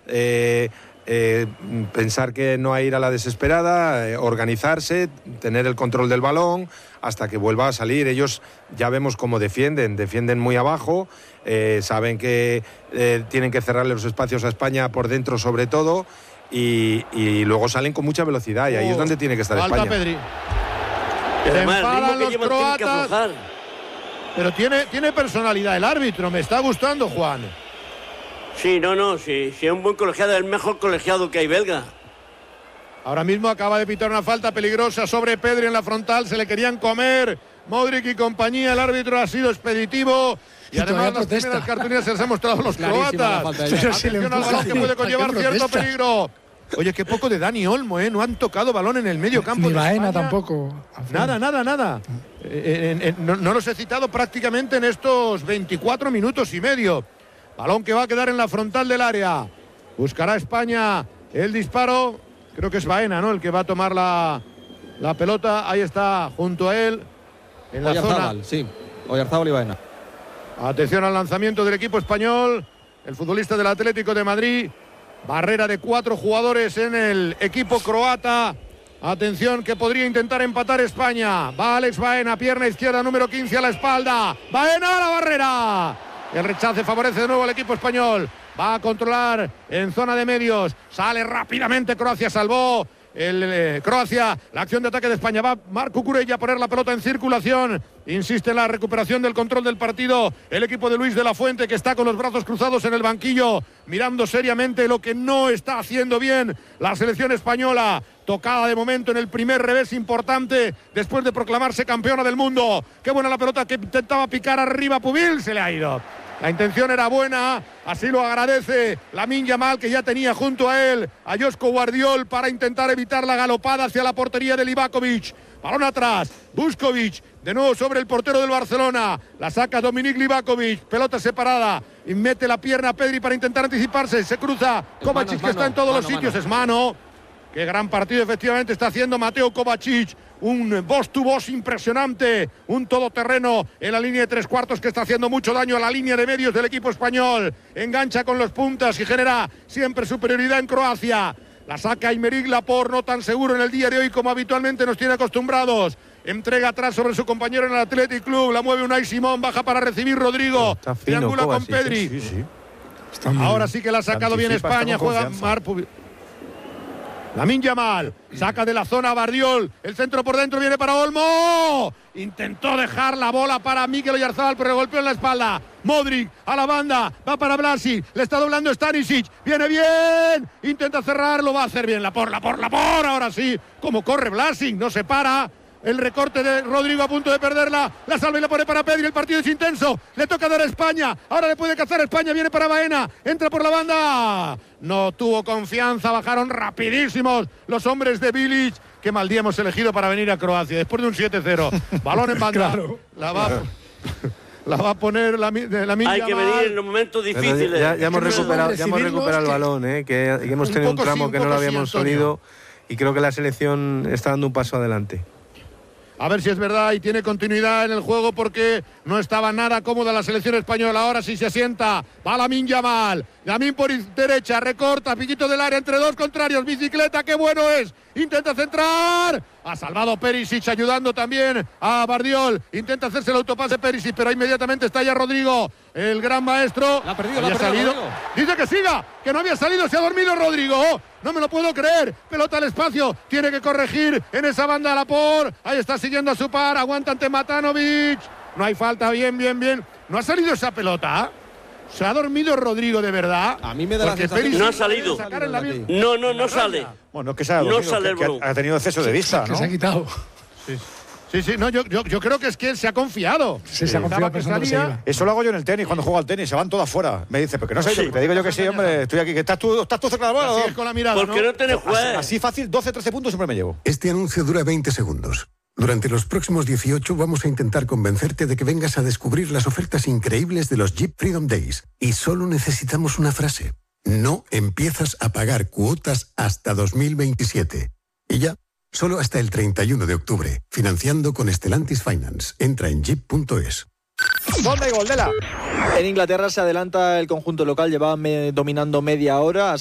pensar que no hay ir a la desesperada, organizarse, tener el control del balón hasta que vuelva a salir. Ellos ya vemos cómo defienden muy abajo, saben que tienen que cerrarle los espacios a España por dentro sobre todo, y luego salen con mucha velocidad, y ahí es donde tiene que estar España. Pedri. Se enfadan los croatas, pero tiene personalidad el árbitro, me está gustando, Juan. Sí, sí, es un buen colegiado, el mejor colegiado que hay belga. Ahora mismo acaba de pitar una falta peligrosa sobre Pedri en la frontal, se le querían comer Modric y compañía, el árbitro ha sido expeditivo y además las primeras cartulinas se les han mostrado los croatas. Atención al balón que puede conllevar cierto peligro. Oye, qué poco de Dani Olmo, no han tocado balón en el medio campo. Ni Baena tampoco. Nada. No los he citado prácticamente en estos 24 minutos y medio. Balón que va a quedar en la frontal del área. Buscará España el disparo. Creo que es Baena, ¿no? El que va a tomar la pelota. Ahí está, junto a él. En la Oyarzábal, zona. sí. Oyarzábal y Baena. Atención al lanzamiento del equipo español. El futbolista del Atlético de Madrid. Barrera de 4 jugadores en el equipo croata. Atención que podría intentar empatar España. Va Alex Baena, pierna izquierda, número 15 a la espalda. Baena a la barrera. El rechace favorece de nuevo al equipo español. Va a controlar en zona de medios. Sale rápidamente Croacia, salvó Croacia. La acción de ataque de España. Va Marco Cucurella a poner la pelota en circulación. Insiste en la recuperación del control del partido el equipo de Luis de la Fuente, que está con los brazos cruzados en el banquillo, mirando seriamente lo que no está haciendo bien la selección española. Tocada de momento en el primer revés importante después de proclamarse campeona del mundo. Qué buena la pelota que intentaba picar arriba Pubil, se le ha ido. La intención era buena, así lo agradece Lamine Yamal, que ya tenía junto a él a Joško Gvardiol para intentar evitar la galopada hacia la portería de Livakovic. Balón atrás, Vuskovic, de nuevo sobre el portero del Barcelona. La saca Dominik Livakovic, pelota separada y mete la pierna a Pedri para intentar anticiparse. Se cruza Kovacic, que está en todos los sitios, es mano. Qué gran partido efectivamente está haciendo Mateo Kovacic. Un boss to boss impresionante, un todoterreno en la línea de 3/4 que está haciendo mucho daño a la línea de medios del equipo español. Engancha con los puntas y genera siempre superioridad en Croacia. La saca Aymeric Laporte, no tan seguro en el día de hoy como habitualmente nos tiene acostumbrados. Entrega atrás sobre su compañero en el Athletic Club, la mueve Unai Simón, baja para recibir Rodrigo. Triangula con Pedri. Sí. Ahora sí que la ha sacado bien España, juega Marpu. Lamine Yamal, saca de la zona a Gvardiol, el centro por dentro viene para Olmo. Intentó dejar la bola para Mikel Oyarzabal, pero le golpeó en la espalda. Modric a la banda, va para Vlasic, le está doblando Stanisic, viene bien, intenta cerrar, lo va a hacer bien, Laporte, ahora sí, como corre Vlasic, no se para. El recorte de Rodrigo a punto de perderla. La salva y la pone para Pedri. El partido es intenso. Le toca dar a España. Ahora le puede cazar a España. Viene para Baena. Entra por la banda. No tuvo confianza. Bajaron rapidísimos los hombres de Bilic. Qué mal día hemos elegido para venir a Croacia. Después de un 7-0. Balón en banda. Claro. La va a poner la Hay que venir en los momentos difíciles. Ya hemos recuperado el balón, que hemos tenido un tramo que no lo habíamos tenido. Y creo que la selección está dando un paso adelante. A ver si es verdad y tiene continuidad en el juego, porque no estaba nada cómoda la selección española. Ahora sí se asienta. Va Lamine Yamal. Lamine por derecha, recorta, piquito del área entre dos contrarios. Bicicleta, qué bueno es. Intenta centrar. Ha salvado Perisic, ayudando también a Gvardiol. Intenta hacerse el autopase Perisic, pero inmediatamente está ya Rodrigo, el gran maestro. La ha perdido. Dice que siga, que no había salido, se ha dormido Rodrigo. No me lo puedo creer. Pelota al espacio. Tiene que corregir en esa banda Laporte. Ahí está siguiendo a su par. Aguanta ante Matanovic. No hay falta. Bien. No ha salido esa pelota. ¿Se ha dormido Rodrigo de verdad? A mí me da la sensación. No ha salido. No sale. Bueno, es que se ha dormido, no sale el balón. ha tenido exceso de vista, ¿no? Que se ha quitado. Sí, no, yo creo que es que él se ha confiado. Sí, se ha confiado pensando que se iba. Eso lo hago yo en el tenis, cuando juego al tenis, se van todas fuera. Me dice, porque no sé, te digo yo que sí, hombre, estoy aquí, que estás tú cerca de la bola. Con la mirada, porque no tenés juez. Así fácil, 12-13 puntos siempre me llevo. Este anuncio dura 20 segundos. Durante los próximos 18 vamos a intentar convencerte de que vengas a descubrir las ofertas increíbles de los Jeep Freedom Days. Y solo necesitamos una frase. No empiezas a pagar cuotas hasta 2027. Y ya, solo hasta el 31 de octubre. Financiando con Stellantis Finance. Entra en jeep.es. ¿Dónde hay gol, Dela? En Inglaterra se adelanta el conjunto local, llevaba dominando media hora.